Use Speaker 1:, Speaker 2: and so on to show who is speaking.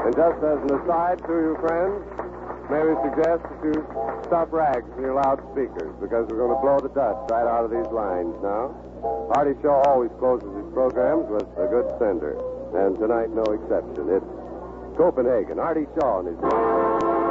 Speaker 1: And just as an aside to you friends, may we suggest that you stop rags in your loudspeakers because we're going to blow the dust right out of these lines now. Artie Shaw always closes his programs with a good sender, and tonight no exception. It's Copenhagen. Artie Shaw and his